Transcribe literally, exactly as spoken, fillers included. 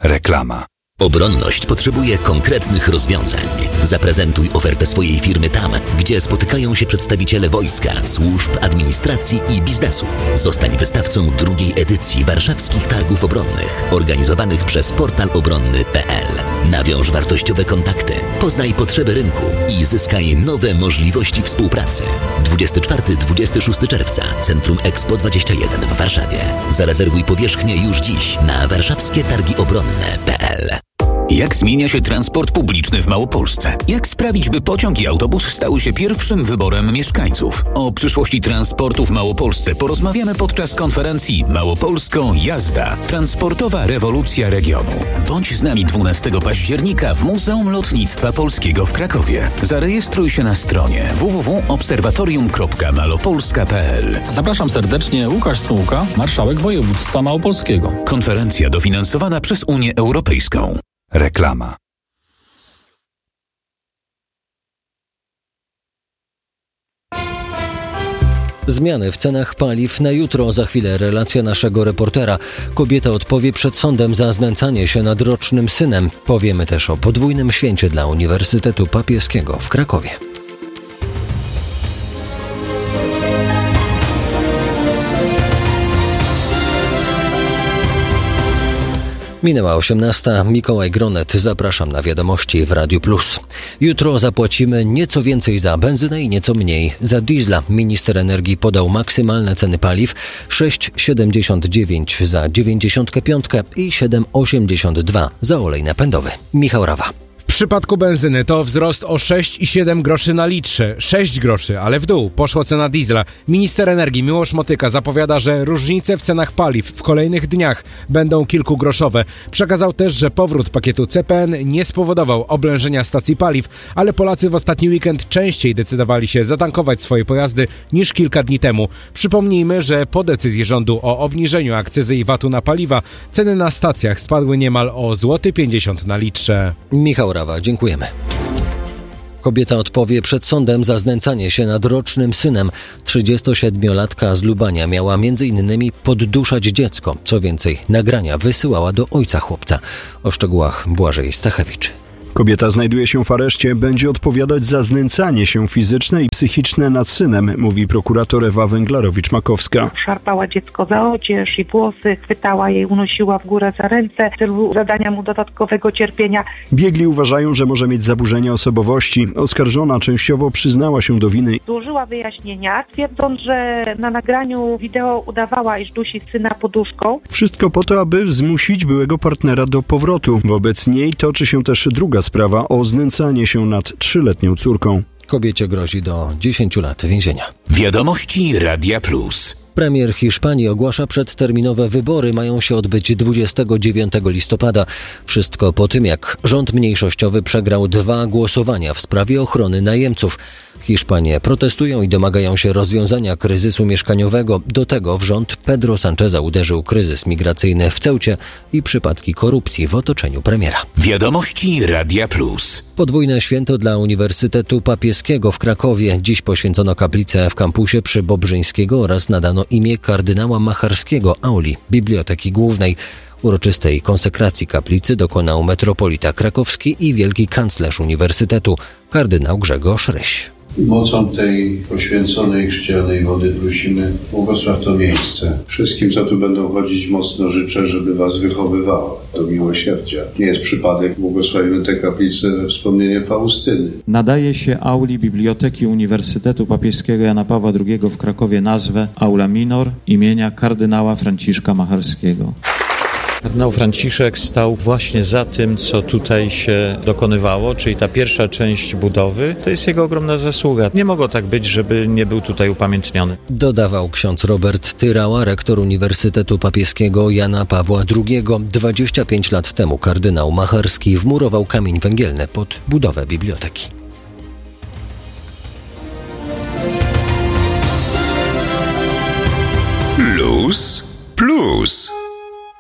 Reklama. Obronność potrzebuje konkretnych rozwiązań. Zaprezentuj ofertę swojej firmy tam, gdzie spotykają się przedstawiciele wojska, służb, administracji i biznesu. Zostań wystawcą drugiej edycji Warszawskich Targów Obronnych, organizowanych przez portal obronny kropka p l. Nawiąż wartościowe kontakty, poznaj potrzeby rynku i zyskaj nowe możliwości współpracy. dwudziestego czwartego do dwudziestego szóstego czerwca, Centrum Expo dwadzieścia jeden w Warszawie. Zarezerwuj powierzchnię już dziś na warszawskie targi obronne kropka p l. Jak zmienia się transport publiczny w Małopolsce? Jak sprawić, by pociąg i autobus stały się pierwszym wyborem mieszkańców? O przyszłości transportu w Małopolsce porozmawiamy podczas konferencji Małopolską Jazda. Transportowa rewolucja regionu. Bądź z nami dwunastego października w Muzeum Lotnictwa Polskiego w Krakowie. Zarejestruj się na stronie w w w kropka obserwatorium kropka malopolska kropka p l. Zapraszam serdecznie, Łukasz Smułka, marszałek województwa małopolskiego. Konferencja dofinansowana przez Unię Europejską. Reklama. Zmiany w cenach paliw na jutro. Za chwilę relacja naszego reportera. Kobieta odpowie przed sądem za znęcanie się nad rocznym synem. Powiemy też o podwójnym święcie dla Uniwersytetu Papieskiego w Krakowie. Minęła osiemnasta. Mikołaj Gronet. Zapraszam na wiadomości w Radiu Plus. Jutro zapłacimy nieco więcej za benzynę i nieco mniej za diesla. Minister energii podał maksymalne ceny paliw: sześć siedemdziesiąt dziewięć za dziewięćdziesiąt pięć i siedem osiemdziesiąt dwa za olej napędowy. Michał Rawa. W przypadku benzyny to wzrost o sześć i siedem groszy na litrze. sześć groszy, ale w dół poszła cena diesla. Minister energii Miłosz Motyka zapowiada, że różnice w cenach paliw w kolejnych dniach będą kilkugroszowe. Przekazał też, że powrót pakietu C P N nie spowodował oblężenia stacji paliw, ale Polacy w ostatni weekend częściej decydowali się zatankować swoje pojazdy niż kilka dni temu. Przypomnijmy, że po decyzji rządu o obniżeniu akcyzy i vatu na paliwa ceny na stacjach spadły niemal o złoty pięćdziesiąt złotych na litrze. Michał Rawa, dziękujemy. Kobieta odpowie przed sądem za znęcanie się nad rocznym synem. trzydziestosiedmiolatka z Lubania miała m.in. podduszać dziecko. Co więcej, nagrania wysyłała do ojca chłopca. O szczegółach Błażej Stachewicz. Kobieta znajduje się w areszcie, będzie odpowiadać za znęcanie się fizyczne i psychiczne nad synem, mówi prokurator Ewa Węglarowicz-Makowska. Szarpała dziecko za odzież i włosy, chwytała je, unosiła w górę za ręce w celu zadania mu dodatkowego cierpienia. Biegli uważają, że może mieć zaburzenia osobowości. Oskarżona częściowo przyznała się do winy. Złożyła wyjaśnienia, twierdząc, że na nagraniu wideo udawała, iż dusi syna poduszką. Wszystko po to, aby zmusić byłego partnera do powrotu. Wobec niej toczy się też druga sprawa o znęcanie się nad trzyletnią córką. Kobiecie grozi do dziesięciu lat więzienia. Wiadomości Radia Plus. Premier Hiszpanii ogłasza przedterminowe wybory. Mają się odbyć dwudziestego dziewiątego listopada. Wszystko po tym, jak rząd mniejszościowy przegrał dwa głosowania w sprawie ochrony najemców. Hiszpanie protestują i domagają się rozwiązania kryzysu mieszkaniowego. Do tego w rząd Pedro Sáncheza uderzył kryzys migracyjny w Ceucie i przypadki korupcji w otoczeniu premiera. Wiadomości Radia Plus. Podwójne święto dla Uniwersytetu Papieskiego w Krakowie. Dziś poświęcono kaplicę w kampusie przy Bobrzyńskiego oraz nadano imię kardynała Macharskiego auli Biblioteki Głównej. Uroczystej konsekracji kaplicy dokonał metropolita krakowski i wielki kanclerz uniwersytetu, kardynał Grzegorz Ryś. Mocą tej poświęconej chrzcielnej wody prosimy, błogosław to miejsce. Wszystkim, co tu będą chodzić, mocno życzę, żeby was wychowywało do miłosierdzia. Nie jest przypadek, błogosławimy tę kaplicę we wspomnienie Faustyny. Nadaje się auli Biblioteki Uniwersytetu Papieskiego Jana Pawła drugiego w Krakowie nazwę Aula Minor imienia kardynała Franciszka Macharskiego. Kardynał Franciszek stał właśnie za tym, co tutaj się dokonywało, czyli ta pierwsza część budowy, to jest jego ogromna zasługa. Nie mogło tak być, żeby nie był tutaj upamiętniony. Dodawał ksiądz Robert Tyrała, rektor Uniwersytetu Papieskiego Jana Pawła drugiego. dwadzieścia pięć lat temu kardynał Macharski wmurował kamień węgielny pod budowę biblioteki.